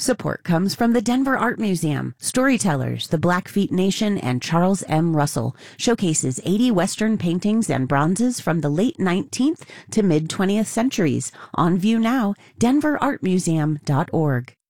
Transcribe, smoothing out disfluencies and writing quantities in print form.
Support comes from the Denver Art Museum. Storytellers, the Blackfeet Nation, and Charles M. Russell showcases 80 Western paintings and bronzes from the late 19th to mid-20th centuries. On view now, denverartmuseum.org.